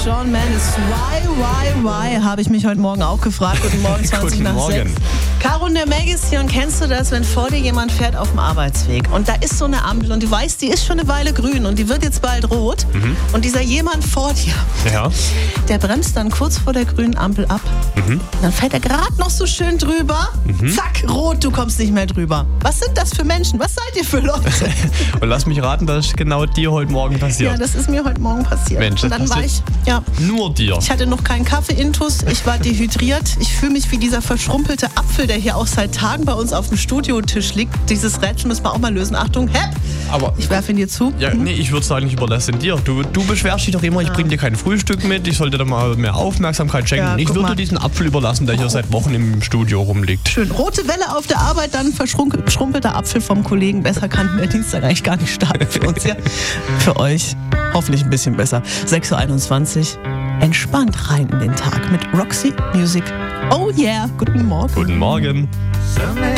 Shawn Mendes, why, habe ich mich heute Morgen auch gefragt. Guten Morgen, 20 nach 6. Caro und der Meg ist hier und kennst du das, wenn vor dir jemand fährt auf dem Arbeitsweg und da ist so eine Ampel und du weißt, die ist schon eine Weile grün und die wird jetzt bald rot und dieser jemand vor dir, der bremst dann kurz vor der grünen Ampel ab. Dann fährt er gerade noch so schön drüber, zack, rot, du kommst nicht mehr drüber. Was sind das für Menschen? Was seid ihr für Leute? Und lass mich raten, das ist genau dir heute Morgen passiert. Ja, das ist mir heute Morgen passiert. Mensch, und dann war ich, nur dir. Ich hatte noch keinen Kaffee-Intus, ich war dehydriert. Ich fühle mich wie dieser verschrumpelte Apfel, der hier auch seit Tagen bei uns auf dem Studiotisch liegt. Dieses Rätsel müssen wir auch mal lösen. Achtung, Aber ich werfe ihn dir zu. Ja, nee, ich würde sagen, ich überlasse ihn dir. Du beschwerst dich doch immer, ich bringe dir kein Frühstück mit, ich sollte da mal mehr Aufmerksamkeit schenken. Ja, Ich würde dir diesen Apfel überlassen, der hier seit Wochen im Studio rumliegt. Schön. Rote Welle auf der Arbeit, dann verschrumpelter Apfel vom Kollegen. Besser kann der Dienstag eigentlich gar nicht starten für uns hier. Für euch hoffentlich ein bisschen besser. 6.21 Uhr. Entspannt rein in den Tag mit Roxy Music. Oh yeah, guten Morgen. Guten Morgen.